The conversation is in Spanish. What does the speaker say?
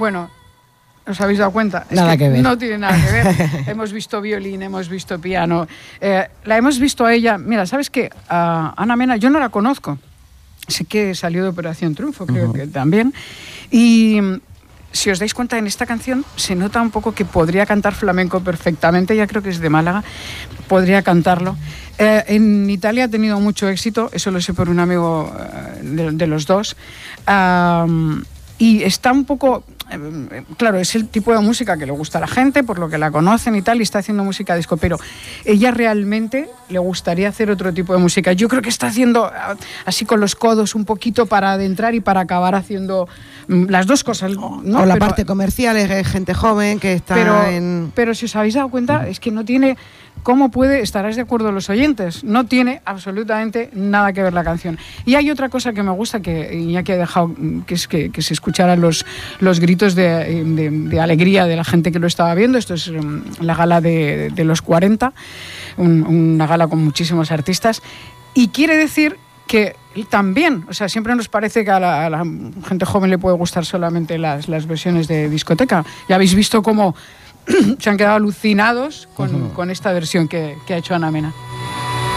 Bueno, ¿os habéis dado cuenta? Nada que ver. No tiene nada que ver. Hemos visto violín, hemos visto piano. La hemos visto a ella. Mira, ¿sabes qué? Ana Mena, yo no la conozco. Sé que salió de Operación Triunfo, creo que también. Y si os dais cuenta, en esta canción se nota un poco que podría cantar flamenco perfectamente. Ella creo que es de Málaga. Podría cantarlo. En Italia ha tenido mucho éxito. Eso lo sé por un amigo de los dos. Y está un poco... claro, es el tipo de música que le gusta a la gente, por lo que la conocen y tal, y está haciendo música disco, pero ella realmente le gustaría hacer otro tipo de música. Yo creo que está haciendo así con los codos un poquito para adentrar y para acabar haciendo las dos cosas, ¿no? O la parte comercial, es gente joven que está Pero si os habéis dado cuenta, es que no tiene... ¿Cómo puede? Estarás de acuerdo los oyentes. No tiene absolutamente nada que ver la canción. Y hay otra cosa que me gusta, que ya que he dejado, que es que se escucharan los gritos de alegría de la gente que lo estaba viendo. Esto es la gala de los 40, una gala con muchísimos artistas. Y quiere decir que también, o sea, siempre nos parece que a la gente joven le puede gustar solamente las versiones de discoteca. Ya habéis visto cómo se han quedado alucinados con esta versión que ha hecho Ana Mena.